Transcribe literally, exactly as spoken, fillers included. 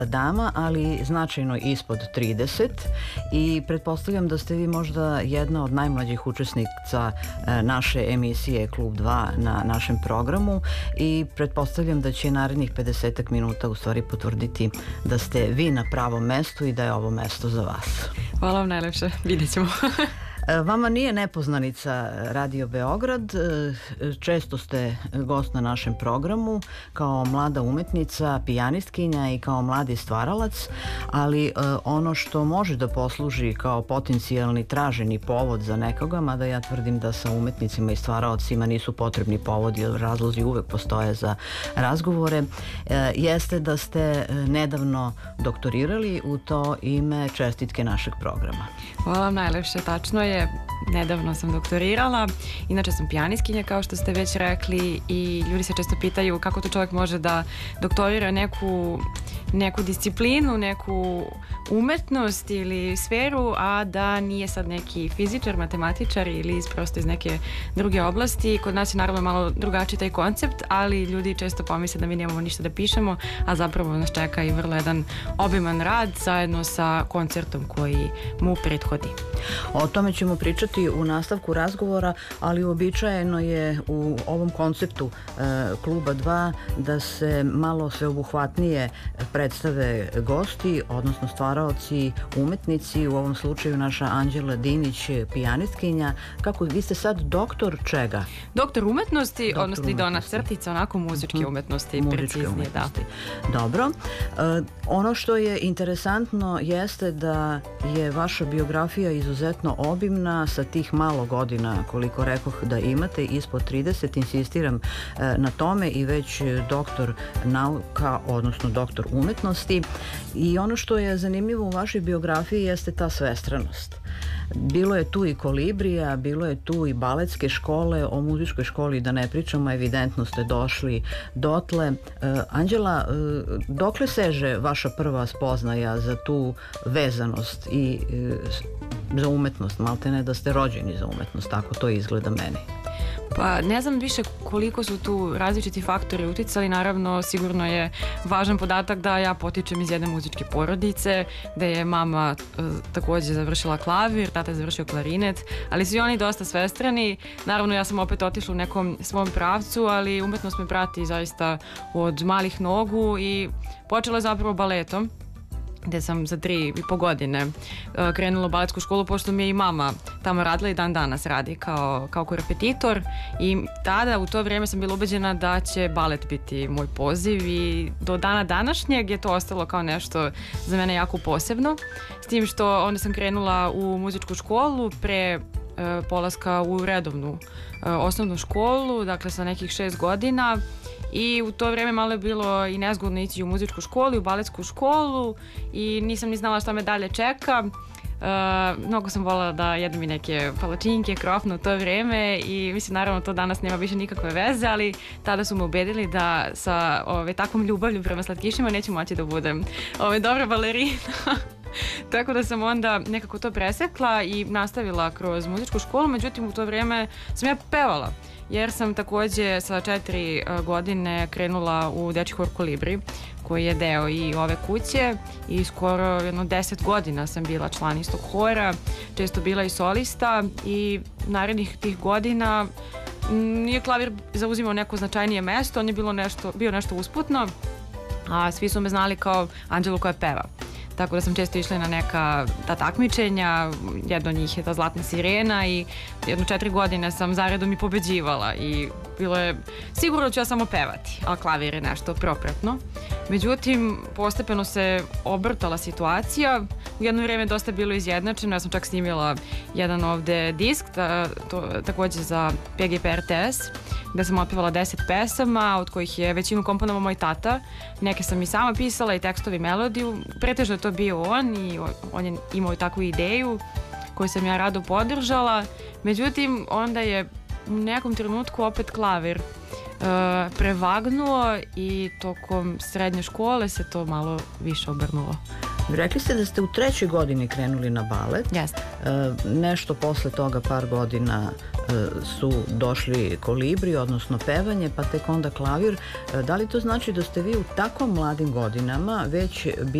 dama, ali značajno ispod trideset i pretpostavljam da ste vi možda jedna od najmlađih učesnica naše emisije Klub dva na našem programu i pretpostavljam da će narednih pedesetak minuta u stvari potvrditi da ste vi na pravom mestu i da je ovo mesto za vas. Hvala vam najlepše, vidjet ćemo. Vama nije nepoznanica Radio Beograd, često ste gost na našem programu kao mlada umetnica, pijanistkinja i kao mladi stvaralac, ali ono što može da posluži kao potencijalni traženi povod za nekoga, mada ja tvrdim da sa umetnicima i stvaralcima nisu potrebni povodi, jer razlozi uvek postoje za razgovore, jeste da ste nedavno doktorirali, u to ime čestitke našeg programa. Hvala vam najlepše, tačno je. Nedavno sam doktorirala, inače sam pijanistkinja kao što ste već rekli i ljudi se često pitaju kako to čovjek može da doktorira neku, neku disciplinu, neku umetnost ili sferu, a da nije sad neki fizičar, matematičar ili iz, prosto iz neke druge oblasti. Kod nas je naravno malo drugačiji taj koncept, ali ljudi često pomisle da mi nemamo ništa da pišemo, a zapravo nas čeka i vrlo jedan obiman rad zajedno sa koncertom koji mu prethodi. O tome ćemo pričati u nastavku razgovora, ali uobičajeno je u ovom konceptu e, Kluba dva da se malo sveobuhvatnije predstave gosti, odnosno stvaraoci, umetnici, u ovom slučaju naša Anđela Dinić, pijanistkinja. Kako, vi ste sad doktor čega? Doktor umetnosti, doktor odnosno i dona crtica, onako muzičke umetnosti, muzičke preciznije, umetnosti. Da. Dobro. E, ono što je interesantno jeste da je vaša biografija izuzetno obimna, sa tih malo godina, koliko rekoh da imate, ispod trideset, insistiram e, na tome, i već doktor nauka, odnosno doktor umetnosti. I ono što je zanimljivo u vašoj biografiji jeste ta svestranost. Bilo je tu i Kolibrija, bilo je tu i baletske škole, o muzičkoj školi da ne pričamo, evidentno ste došli dotle. E, Anđela, e, dokle seže vaša prva spoznaja za tu vezanost i e, za umetnost, malte ne da ste rođeni za umetnost, tako to izgleda meni? Pa ne znam više koliko su tu različiti faktori uticali, naravno sigurno je važan podatak da ja potičem iz jedne muzičke porodice, da je mama e, takođe završila klavir, tata je završio klarinet, ali su i oni dosta svestrani. Naravno ja sam opet otišla u nekom svom pravcu, ali umetnost me prati zaista od malih nogu i počela je zapravo baletom, gde sam za tri i po godine uh, krenula u baletsku školu, pošto mi je i mama tamo radila i dan danas radi kao, kao korepetitor, i tada u to vrijeme sam bila ubeđena da će balet biti moj poziv i do dana današnjeg je to ostalo kao nešto za mene jako posebno, s tim što onda sam krenula u muzičku školu pre uh, polaska u redovnu uh, osnovnu školu, dakle sa nekih šest godina. I u to vrijeme malo je bilo i nezgodno ići u muzičku školu i u baletsku školu i nisam ni znala šta me dalje čeka. Uh, mnogo sam voljela da jedem i neke palačinke, krofne u to vrijeme i mislim naravno to danas nema više nikakve veze, ali tada su me ubedili da sa ove, takvom ljubavlju prema slatkišima neću moći da budem ove, dobra balerina. Tako da sam onda nekako to presekla i nastavila kroz muzičku školu, međutim u to vrijeme sam ja pevala, jer sam takođe sa četiri godine krenula u dečji hor Kolibri, koji je deo i ove kuće, i skoro jedno deset godina sam bila član istog hora, često bila i solista, i narednih tih godina nije klavir zauzimao neko značajnije mesto, on je bilo nešto, bio nešto usputno, a svi su me znali kao Anđelu koja peva. Tako da sam često išla na neka ta takmičenja, jedno od njih je ta Zlatna sirena, i jedno četiri godine sam zaredom i pobeđivala i bilo je sigurno da ću ja samo pevati, a klavir je nešto propratno. Međutim, postepeno se obrtala situacija, u jedno vrijeme dosta bilo izjednačeno, ja sam čak snimila jedan ovde disk, ta, to, takođe za P G P R T S, gde sam otpevala deset pesama, od kojih je većinu komponovao moj tata, neke sam i sama pisala i tekstovi i melodiju, pretežno je to bio on i on je imao takvu ideju koju sam ja rado podržala, međutim onda je u nekom trenutku opet klavir uh, prevagnuo i tokom srednje škole se to malo više obrnulo. Rekli ste da ste u trećoj godini krenuli na balet. Jeste. E, nešto posle toga, par godina, e, su došli kolibri, odnosno pevanje, pa tek onda klavir. E, da li to znači da ste vi u tako mladim godinama već